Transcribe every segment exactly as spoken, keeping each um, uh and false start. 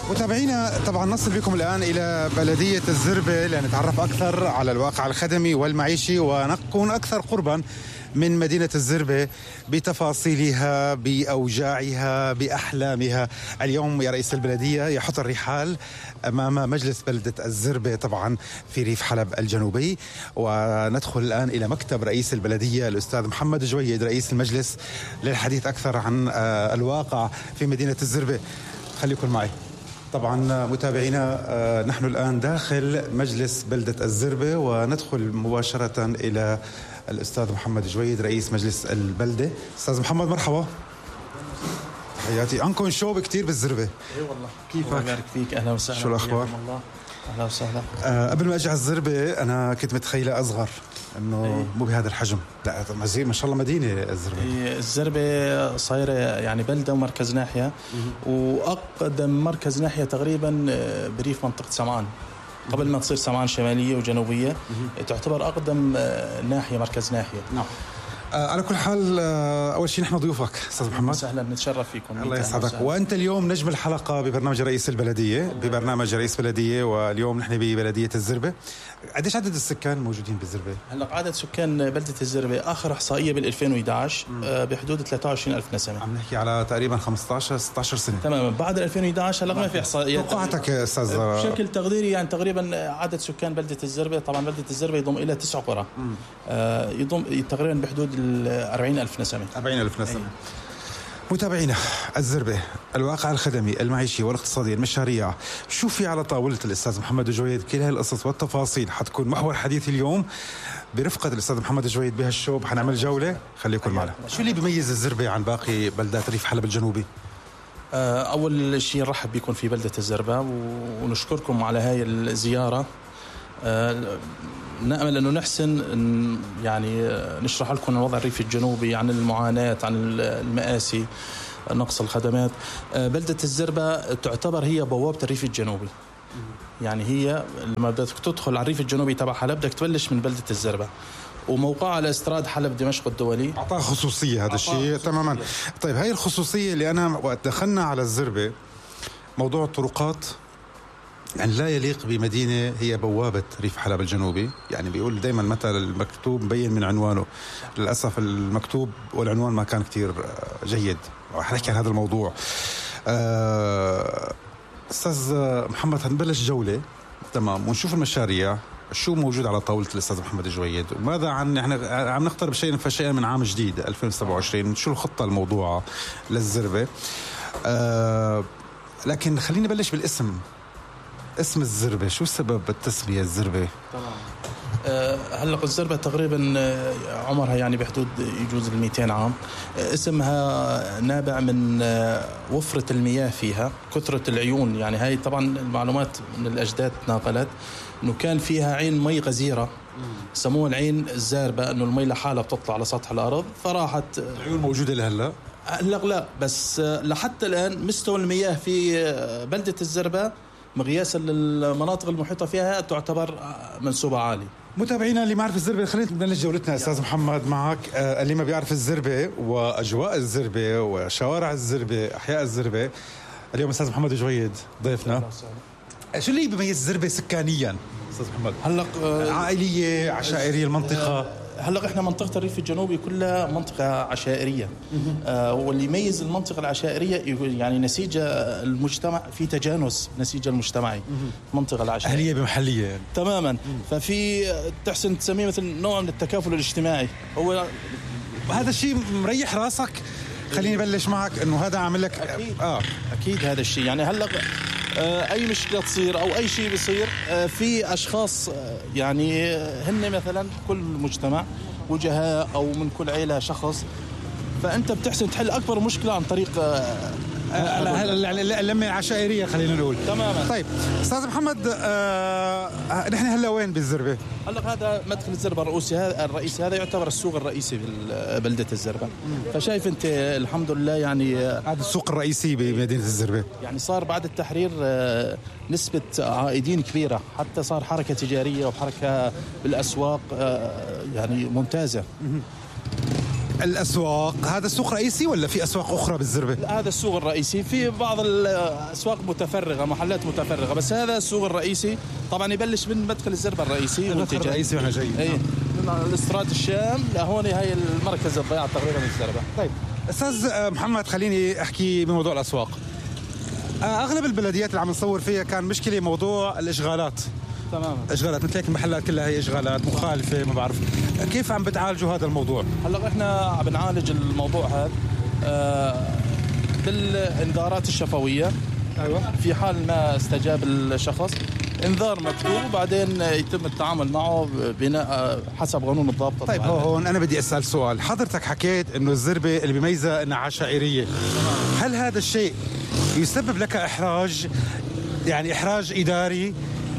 متابعينا طبعا نصل بكم الآن إلى بلدية الزربة لنتعرف أكثر على الواقع الخدمي والمعيشي ونكون أكثر قربا من مدينة الزربة بتفاصيلها بأوجاعها بأحلامها. اليوم يا رئيس البلدية يحط الرحال أمام مجلس بلدة الزربة طبعا في ريف حلب الجنوبي، وندخل الآن إلى مكتب رئيس البلدية الأستاذ محمد جويد رئيس المجلس للحديث أكثر عن الواقع في مدينة الزربة. خليكم معي. طبعا متابعينا نحن الآن داخل مجلس بلدة الزربة وندخل مباشرة إلى الأستاذ محمد جويد رئيس مجلس البلدة. أستاذ محمد مرحبا. حياتي عنكم شوب كتير بالزربة. اي والله. كيفك؟ الله يبارك فيك. أهلا وسهلا. شو الأخبار؟ الله. أهلا وسهلا. أه قبل ما أجي على الزربة أنا كنت متخيلة أصغر إنه أيه. مو بهذا الحجم. لا ما شاء الله مدينة الزربة. إيه الزربة صايرة يعني بلدة ومركز ناحية، وأقدم مركز ناحية تقريبا بريف منطقة سمعان قبل ما تصير سمعان شمالية وجنوبية. تعتبر أقدم ناحية مركز ناحية. نعم. آه على كل حال آه أول شيء نحن ضيوفك أستاذ محمد. سهلا نتشرف فيكم. الله يسعدك. وأنت اليوم نجم الحلقة ببرنامج رئيس البلدية ببرنامج رئيس بلدية، واليوم نحن ببلدية الزربة. قديش عدد السكان موجودين بالزربة؟ هلا عدد سكان بلدة الزربة آخر إحصائية بال ألفين وإحدى عشر آه بحدود ثلاثة وعشرين ألف نسمة. عم نحكي على تقريبا خمسة عشر ستة عشر سنة. تماما. بعد ألفين وإحدى عشر هلا ما في إحصائيات. توقعاتك يا أستاذ؟ بشكل تقديري يعني تقريبا عدد سكان بلدة الزربة، طبعا بلدة الزربة يضم إلى تسع قرى، آه يضم تقريبا بحدود أربعين ألف نسمة. أربعين ألف نسمة. متابعينا الزربة، الواقع الخدمي المعيشي والاقتصادي المشاريع، شو في على طاولة الأستاذ محمد جويد؟ كل هالقصص والتفاصيل حتكون محور حديث اليوم برفقة الأستاذ محمد جويد بهالشوب. حنعمل جولة، خليكم معنا. شو اللي بيميز الزربة عن باقي بلدات ريف حلب الجنوبي؟ أول شيء نرحب بكم في بلدة الزربة ونشكركم على هاي الزيارة. نأمل أنه نحسن يعني نشرح لكم الوضع الريفي الجنوبي، عن المعاناة، عن المآسي، نقص الخدمات. بلدة الزربة تعتبر هي بوابة الريف الجنوبي. يعني هي لما بدك تدخل على الريف الجنوبي تبع حلب بدك تبلش من بلدة الزربة، وموقعها على استراد حلب دمشق الدولي. أعطاها خصوصية هذا الشيء تماما. طيب هاي الخصوصية اللي أنا وقت دخلنا على الزربة موضوع الطرقات يعني لا يليق بمدينة هي بوابة ريف حلب الجنوبي. يعني بيقول دايما مثل المكتوب مبين من عنوانه. للأسف المكتوب والعنوان ما كان كتير جيد. رح نحكي عن هذا الموضوع. أستاذ محمد هنبلش جولة تمام ونشوف المشاريع شو موجود على طاولة الأستاذ محمد جويد، وماذا عن احنا عم نقترب شيئا فشيئا من عام جديد ألفين وسبعة وعشرين. شو الخطة الموضوعة للزربة؟ أه لكن خلينا نبلش بالاسم. اسم الزربة، شو سبب التسمية الزربة؟ تمام. أه هلا الزربة تقريبا عمرها يعني بحدود يجوز المئتين عام. اسمها نابع من وفرة المياه فيها، كثرة العيون. يعني هاي طبعا المعلومات من الأجداد تناقلت إنه كان فيها عين مي غزيرة سموها العين الزاربة، إنه المي لحالها بتطلع على سطح الأرض فراحت. العيون موجودة لهلا؟ هلا لا، بس لحتى الآن مستوى المياه في بلدة الزربة مقياسا للمناطق المحيطة فيها تعتبر منسوبة عالي. متابعينا اللي ما يعرف الزربة خلينا نبلش جولتنا أستاذ محمد معك. آه اللي ما بيعرف الزربة وأجواء الزربة وشوارع الزربة أحياء الزربة، اليوم أستاذ محمد جويد ضيفنا. شو اللي بيميز الزربة سكانيا أستاذ محمد؟ هلا آه عائلية عشائرية المنطقة؟ هلا احنا منطقة الريف الجنوبي كلها منطقة عشائرية. آه واللي يميز المنطقة العشائرية يعني نسيج المجتمع، في تجانس نسيج المجتمعي. المنطقة العشائرية أهلية بمحلية يعني. تماما. ففي تحسن تسميه مثل نوع من التكافل الاجتماعي. هو هذا الشيء مريح راسك. خليني بلش معك انه هذا عامل لك اكيد اه اكيد هذا الشيء. يعني هلا آه اي مشكله تصير او اي شيء بيصير آه في اشخاص آه يعني آه هن مثلا كل مجتمع وجهاء او من كل عيله شخص، فانت بتحسن تحل اكبر مشكله عن طريق آه اللمة العشائرية خلينا نقول. تماما. طيب أستاذ محمد آه نحن هلا وين بالزربة؟ هلا هذا مدخل الزربة الرئيسي. هذا الرئيسي هذا يعتبر السوق الرئيسي ببلدة الزربة. فشايف أنت الحمد لله يعني هذا السوق الرئيسي بمدينة الزربة. يعني صار بعد التحرير نسبة عائدين كبيرة، حتى صار حركة تجارية وحركة بالأسواق يعني ممتازة. الأسواق، هذا السوق رئيسي ولا في أسواق أخرى بالزربة؟ هذا السوق الرئيسي، في بعض الأسواق متفرغة، محلات متفرغة، بس هذا السوق الرئيسي. طبعا يبلش من مدخل الزربة الرئيسي، المدخل الرئيسي وهنا جاي اي من الاستراد الشام لهون، هاي المركز الضياع تقريبا من الزربة. طيب أستاذ محمد، خليني أحكي بموضوع الأسواق. أغلب البلديات اللي عم نصور فيها كان مشكلة موضوع الإشغالات. تماما. اشغالات مثل هيك، المحلات كلها هي اشغالات مخالفه، ما بعرف كيف عم بتعالجوا هذا الموضوع. هلا احنا عم بنعالج الموضوع هذا آه بالانذارات الشفويه. ايوه. في حال ما استجاب الشخص انذار مكتوب، وبعدين يتم التعامل معه بناء حسب قانون الضابط. طيب هون انا بدي اسال سؤال، حضرتك حكيت انه الزربه اللي بيميزها انها عشائريه، هل هذا الشيء يسبب لك احراج، يعني احراج اداري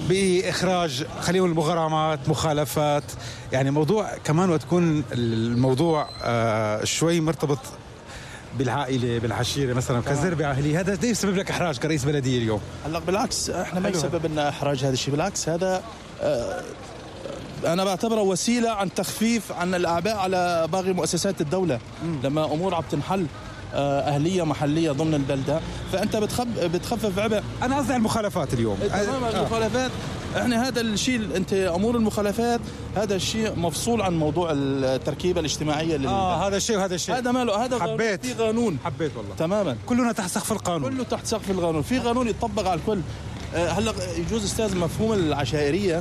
بإخراج خلينا نقول مغرمات، مخالفات، يعني موضوع كمان وتكون الموضوع آه شوي مرتبط بالعائلة بالعشيرة مثلا كزربة عائلية، هذا ليه يسبب لك إحراج كرئيس بلدية اليوم؟ هلا بالعكس احنا ما يسبب لنا إحراج هذا الشيء، بالعكس هذا آه أنا بعتبره وسيلة عن تخفيف عن الأعباء على باقي مؤسسات الدولة. م. لما أمور عم تنحل أهلية محلية ضمن البلدة، فأنت بتخف بتخفف عبء. أنا قصدي على المخالفات اليوم. تمام. آه. المخالفات احنا هذا الشيء، أنت أمور المخالفات هذا الشيء مفصول عن موضوع التركيبة الاجتماعية لل... آه هذا الشيء وهذا الشيء هذا ماله، هذا حبيت في قانون. حبيت والله. تماما. كلنا تحت سقف القانون. كله تحت سقف القانون، في قانون يطبق على الكل. هلا يجوز أستاذ مفهوم العشائرية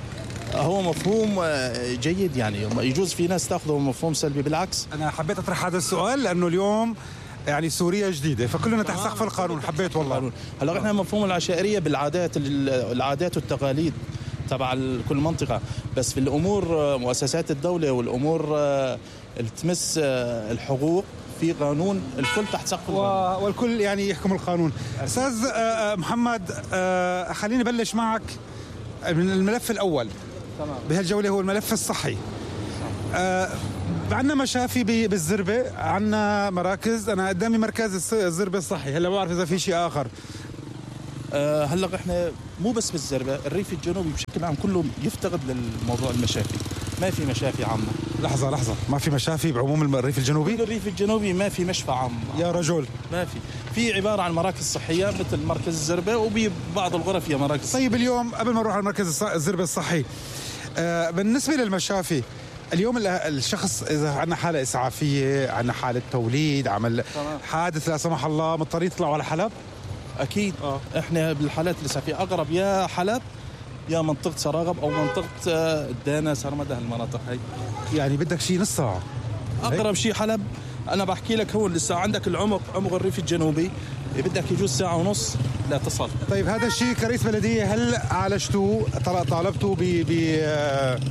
هو مفهوم جيد، يعني يجوز في ناس تاخذه مفهوم سلبي، بالعكس. أنا حبيت أطرح هذا السؤال لأنه اليوم يعني سوريا جديدة، فكلنا تحت سقف القانون. حبيت والله. هلا احنا مفهوم العشائرية بالعادات العادات والتقاليد تبع كل منطقة، بس في الأمور مؤسسات الدولة والأمور اللي تمس الحقوق في قانون، الكل تحت سقف القانون والكل يعني يحكم القانون. أستاذ محمد، خليني أبلش معك من الملف الأول. تمام. بهالجولة هو الملف الصحي. آه عندنا مشافي بالزربة، عندنا مراكز، أنا قدامي مركز الزربة الصحي، هلا ما بعرف إذا في شيء آخر. أه هلا احنا مو بس بالزربة، الريف الجنوبي بشكل عام كله يفتقد للموضوع المشافي، ما في مشافي عامة. لحظة لحظة، ما في مشافي بعموم الريف الجنوبي؟ الريف الجنوبي ما في مشفى عام يا رجل. ما في، في عبارة عن مراكز صحية مثل مركز الزربة، وببعض الغرف هي مراكز. طيب اليوم قبل ما نروح على مركز الزربة الصحي، آه بالنسبة للمشافي اليوم الشخص إذا عندنا حالة إسعافية، عندنا حالة توليد، عمل حادث لا سمح الله، مضطرين يطلعوا على حلب؟ أكيد. آه. إحنا بالحالات الإسعافية أقرب يا حلب يا منطقة سراغب أو منطقة الدانا سرمدة، هالمناطق هاي. يعني بدك شيء نص ساعة؟ أقرب شيء حلب. أنا بحكي لك هو لسه عندك العمق، عمق الريف الجنوبي بدك يجوز ساعة ونص لا تصل. طيب هذا الشيء كرئيس بلدية هل عالجتوه، طالبتوا ب ب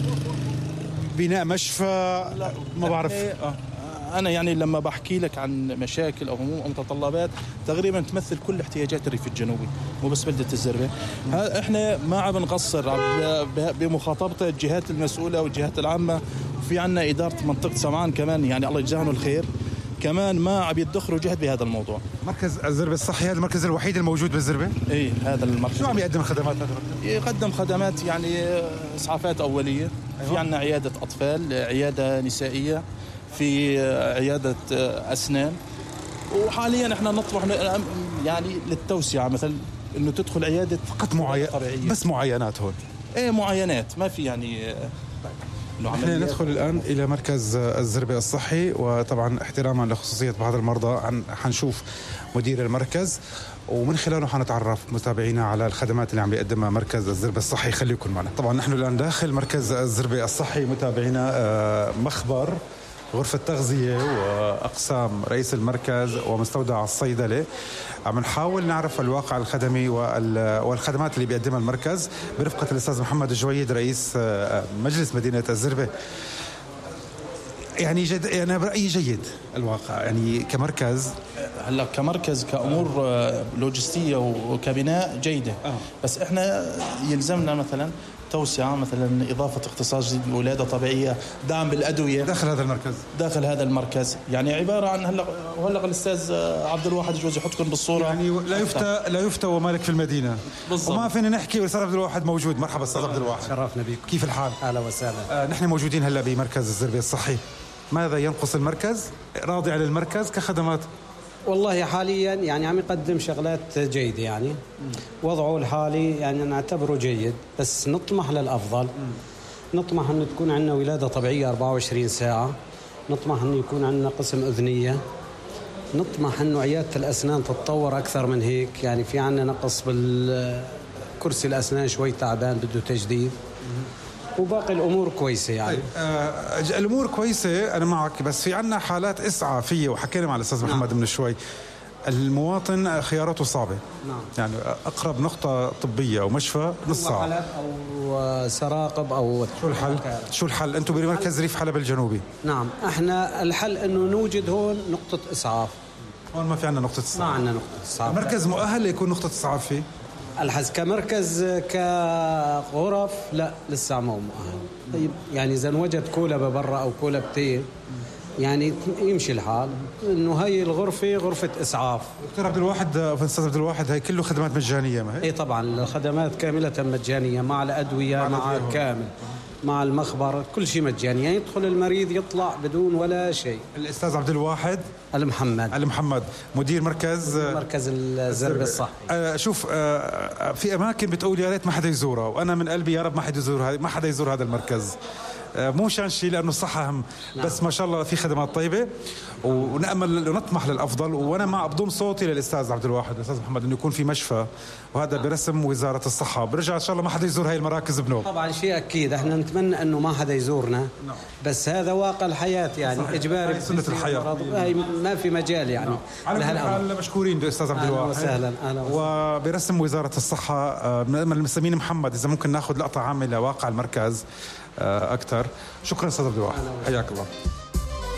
بناء مشفى؟ ما بعرف. أنا يعني لما بحكي لك عن مشاكل أو هموم أو متطلبات تقريبا تمثل كل احتياجات الريف الجنوبي، مو بس بلدة الزربة. إحنا ما عم نقصر بمخاطبة الجهات المسؤولة والجهات العامة، وفي عنا إدارة منطقة سمعان كمان، يعني الله يجزاهم الخير، كمان ما عم يدخروا جهد بهذا الموضوع. مركز الزربة الصحي هذا المركز الوحيد الموجود بالزربة؟ ايه هذا المركز. شو عم يقدم خدمات هذا المركز؟ يقدم خدمات يعني اسعافات أولية. أيوة. في عنا عيادة أطفال، عيادة نسائية، في عيادة أسنان، وحاليا احنا نطرح يعني للتوسعة مثلا انه تدخل عيادة فقط معينة، بس معينات هون. ايه معينات، ما في يعني. نحن ندخل الآن إلى مركز الزربة الصحي، وطبعا احتراما لخصوصية بعض المرضى عن حنشوف مدير المركز، ومن خلاله حنتعرف متابعينا على الخدمات اللي عم بيقدمها مركز الزربة الصحي. خليكم معنا. طبعا نحن الآن داخل مركز الزربة الصحي متابعينا، مخبر، غرفة تغذية وأقسام رئيس المركز ومستودع الصيدلة. عم نحاول نعرف الواقع الخدمي والخدمات اللي بيقدمها المركز برفقة الأستاذ محمد الجويد رئيس مجلس مدينة الزربة. يعني جد أنا برأيي جيد الواقع يعني كمركز. هلا كمركز كأمور لوجستية وكبناء جيدة. آه. بس احنا يلزمنا مثلا توسعة، مثلا إضافة اختصاص جديد، ولادة طبيعية، دعم بالأدوية داخل هذا المركز. داخل هذا المركز يعني عبارة عن هلا وهلا الأستاذ عبد الواحد يجوز يحطكم بالصورة. يعني لا يفتى لا يفتى ومالك في المدينة بالضبط. وما فينا نحكي والأستاذ عبد الواحد موجود. مرحبا أستاذ عبد الواحد. شرفنا بيكم. كيف الحال؟ أهلا وسهلا. آه نحن موجودين هلا بمركز الزربة الصحي. ماذا ينقص المركز؟ راضي عن المركز كخدمات؟ والله حاليا يعني عم يقدم شغلات جيدة، يعني وضعه الحالي يعني نعتبره جيد، بس نطمح للأفضل. نطمح أنه تكون عندنا ولادة طبيعية أربعة وعشرين ساعة، نطمح أنه يكون عندنا قسم أذنية، نطمح أنه عيادة الأسنان تتطور أكثر من هيك. يعني في عندنا نقص بالكرسي الأسنان شوي تعبان بده تجديد، وباقي الأمور كويسة يعني. طيب آه الأمور كويسة أنا معك، بس في عنا حالات إسعافية وحكينا مع الأستاذ محمد من شوي. المواطن خياراته صعبة. نعم. يعني أقرب نقطة طبية أو مشفى نص ساعة حلب أو سراقب أو شو الحل؟ شو الحل؟ أنتم بمركز ريف حلب الجنوبي. نعم، احنا الحل إنه نوجد هون نقطة إسعاف. هون ما في عنا نقطة إسعاف. ما عنا نقطة إسعاف. مركز مؤهل ليكون نقطة إسعاف فيه؟ الحز كمركز كغرف لا لسه ما هو مؤهل. طيب يعني إذا وجد كولبة برا أو كولبتين يعني يمشي الحال، انه هي الغرفه غرفه اسعاف. دكتور عبد الواحد استاذ عبد الواحد، هي كله خدمات مجانيه ما هي؟ اي طبعا الخدمات كامله مجانيه، مع الادويه مع, مع كامل مع المخبر، كل شيء مجاني. يعني يدخل المريض يطلع بدون ولا شيء. الاستاذ عبد الواحد المحمد المحمد مدير مركز مركز الزربه الصحي. آه شوف آه في اماكن بتقول يا ريت ما حدا يزورها، وانا من قلبي يا رب ما حدا يزور ما حدا يزور هذا المركز. مو شان شيء لانه الصحه اهم. نعم. بس ما شاء الله في خدمات طيبه ونامل ونطمح للافضل. وانا مع بضم صوتي للاستاذ عبد الواحد الاستاذ محمد انه يكون في مشفى، وهذا نعم. برسم وزاره الصحه. برجع ان شاء الله ما حدا يزور هاي المراكز بنوب. طبعا شيء اكيد، احنا نتمنى انه ما حدا يزورنا. نعم. بس هذا واقع الحياه يعني صحيح. اجباري، هاي سنه الحياه، هاي ما في مجال يعني. نعم. على كل حال مشكورين الاستاذ عبد الواحد. اهلا وسهلا. اهلا وسهلا. وبرسم وزاره الصحه من المسلمين محمد، اذا ممكن ناخذ لقطه عامه لواقع المركز اكثر. شكرا استاذ عبد الواحد، حياك الله.